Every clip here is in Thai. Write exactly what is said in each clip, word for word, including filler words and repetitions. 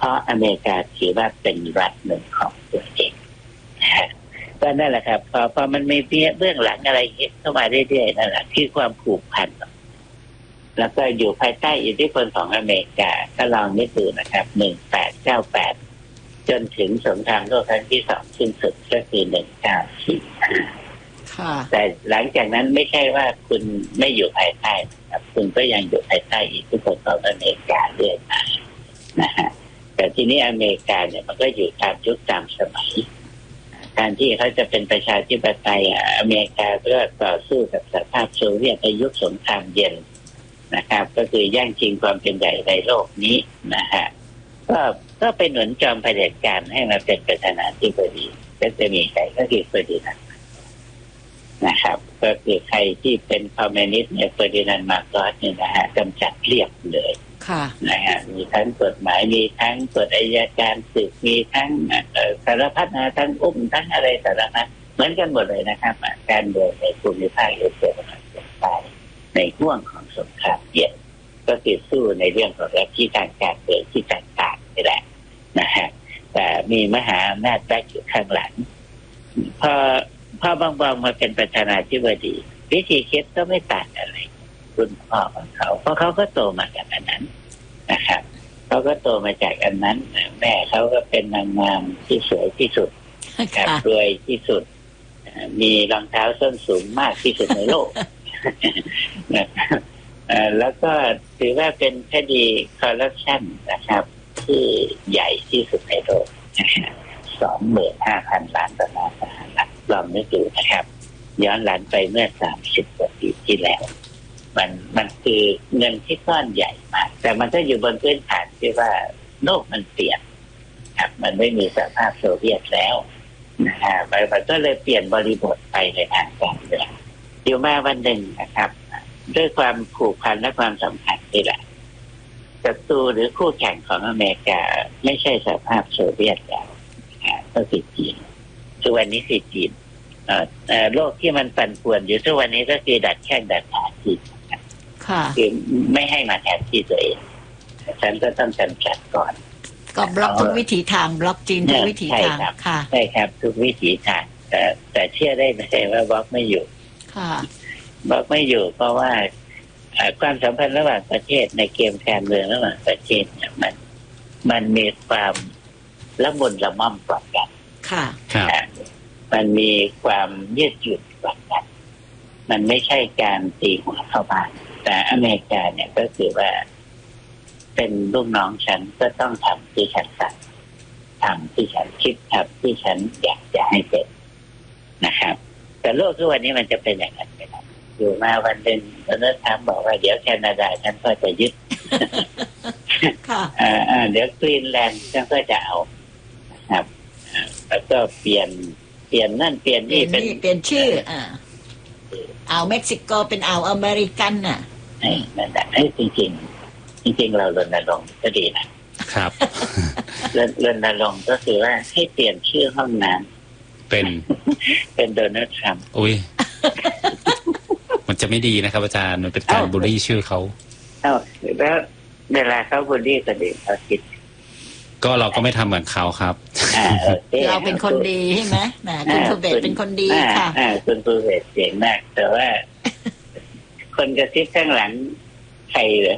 ราะอเมริกาถือว่าเป็นรัฐหนึ่งของตัวเองก็นั่นแหละครับพอพอมันมีเบื้องหลังอะไรเข้ามาเรื่อยๆนั่นแหละคือความผูกพันแล้วก็อยู่ภายใต้อิทธิพลของอเมริกาก็ลองนึกดูนะครับหนึ่งแปดเก้าแปดจนถึงสงครามโลกครั้งที่สองสิ้นสุดก็คือหนึ่งเก้าสี่ห้าแต่หลังจากนั้นไม่ใช่ว่าคุณไม่อยู่ภายใต้ครับคุณก็ยังอยู่ภายใต้อิทธิพลของอเมริกาเรื่อยมานะฮะแต่ทีนี้อเมริกาเนี่ยมันก็อยู่ตามยุคตามสมัยการที่เขาจะเป็นประชาธิปไตยอเมริกาก็ต่อสู้กับสหภาพโซเวียตในยุคสงครามเย็นนะครับก็คือแย่งชิงความเป็นใหญ่ในโลกนี้นะฮะก็ก็ไปหนุนจอมเผด็จการให้มาเป็นประธานาธิบดีก็จะมีใครก็คือเฟอร์ดินานด์นะครับก็คือใครที่เป็นคอมมิวนิสต์เนี่ยเฟอร์ดินานด์มาร์โกสเนี่ยนะฮะกำจัดเรียบเลยนะฮะมีทั้งกฎหมายมีทั้งกฎอัยการศึกมีทั้งสารพัดนะทั้งอุ้มทั้งอะไรสารพัดเหมือนกันหมดเลยนะครับการเมืองในภูมิภาคเอเชียตะวันออกใต้ในห่วงของสงครามเย็นก็คือสู้ในเรื่องของลัทธิทางการเมืองที่ต่างๆนี่แหละนะฮะแต่มีมหาอำนาจแทรกอยู่ข้างหลังพอพอบางบางมาเป็นประธานาธิบดีวิธีคิดก็ไม่ต่างอะไรคุณพ่อของเขาเพราะเขาก็โตมาจากอันนั้นนะครับเขาก็โตมาจากอันนั้นแม่เขาก็เป็นนางงามที่สวยที่สุดรวยที่สุดมีรองเท้าส้นสูงมากที่สุดในโลกนะครับแล้วก็ถือว่าเป็นคดีคอร์รัปชันนะครับที่ใหญ่ที่สุดในโลกสองหมื่นห้าพันล้านดอลลาร์สหรัฐลองนึกดูนะครับย้อนหลังไปเมื่อสามสิบกว่าปีที่แล้วมันมันคือเงินที่ก้อนใหญ่มากแต่มันก็อยู่บนพื้นฐานที่ว่าโลกมันเปลี่ยนครับมันไม่มีสหภาพโซเวียตแล้วนะฮะมันก็เลยเปลี่ยนบริบทไปในทางการเมืองอยู่มาวันหนึ่งนะครับด้วยความผูกพันและความสำคัญนี่แหละศัตรูหรือคู่แข่งของอเมริกาไม่ใช่สหภาพโซเวียตแล้วก็คือจีนทุกวันนี้คือจีนโลกที่มันปั่นป่วนอยู่ทุกวันนี้ก็คือดัดแข้งดัดขาจีนคือไม่ให้มาแทนที่ตัวเองฉันก็ต้องกำจัดก่อนก็บล็อกทุกวิถีทางบล็อกจีนทุกวิถีทางค่ะใช่ครับทุกวิถีทางแต่แต่เชื่อได้ไหมว่าบล็อกไม่อยู่ค่ะบล็อกไม่อยู่เพราะว่าความสัมพันธ์ระหว่างประเทศในเกมการเมืองระหว่างประเทศเนี่ยมันมันมีความละมุนละม่อมกว่ากันค่ะมันมีความยืดหยุ่นกว่ากันมันไม่ใช่การตีหัวเข้าบ้านแต่อเมริกาเนี่ยก็คือว่าเป็นลูกน้องฉันก็ต้องทำที่ฉันสั่งทำที่ฉันคิดทำที่ฉันอยากจะให้เป็นนะครับแต่โลกทุกวันนี้มันจะเป็นอย่างนั้นไปแล้วอยู่มาวันหนึ่งโดนัลด์ทรัมป์บอกว่าเดี๋ยวแคนาดาฉันก็จะยึดค่ะอ่าเดี๋ยวกรีนแลนด์ฉันก็จะเอาครับแล้วก็เปลี่ยนเปลี่ยนนั่นเปลี่ยนนี่เป็นเปลี่ยนชื่ออ่าอ่าวเม็กซิโกเป็นอ่าวอเมริกันน่ะนั่นแหละจริงๆจริงๆเรารณรงค์ก็ดีนะครับรณรงค์ก็คือว่าให้เปลี่ยนชื่อห้องน้ำเป็นเป็นโดนัลด์ทรัมป์อุ้ยมันจะไม่ดีนะครับอาจารย์มันเป็นการบูลลี่ชื่อเขาเอ้าแล้วเวลาเขาบูลลี่คนอื่นเขาคิดก็เราก็ไม่ทำเหมือนเขาครับเราเป็นคนดีใช่ไหมแหมคุณภูเบศเป็นคนดีค่ะคุณภูเบศเสียงมากแต่ว่าคนกระซิบข้างหลังใครเหรอ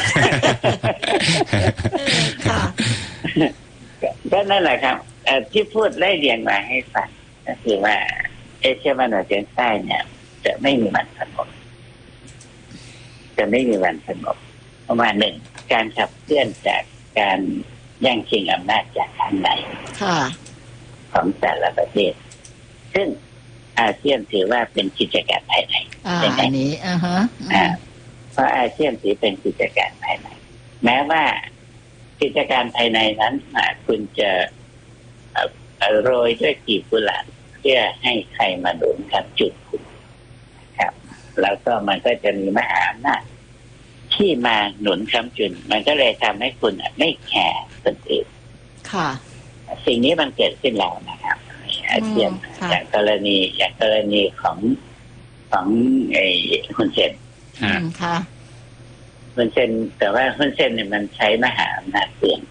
ค่ะก็นั่นแหละครับที่พูดไล่เรียงมาให้ฟังก็คือว่าเอเชียตะวันออกเฉียงใต้เนี่ยจะไม่มีวันสงบจะไม่มีวันสงบเพราะว่าหนึ่งการขับเคลื่อนจากการแย่งชิงอำนาจจากทางไหนของแต่ละประเทศซึ่งอาเซียนถือว่าเป็นกิจการภายในอันนี้อ่าฮะเพราะอาเซียนถือเป็นกิจการภายในแม้ว่ากิจการภายในนั้นคุณจะโรยด้วยกลีบกุหลาบเพื่อให้ใครมาหนุนคำจุดคุณครับแล้วก็มันก็จะมีมหาอำนาจที่มาหนุนคำจุนมันก็เลยทำให้คุณไม่แคร์คนอื่นค่ะสิ่งนี้มันเกิดขึ้นแล้วนะครับอาเซียนอย่างกรณีอย่างกรณีของของไอ้ฮุนเซนค่ะฮุนเซนแต่ว่าฮุนเซนเนี่ยมันใช้มหาอำนาจเปลี่ยน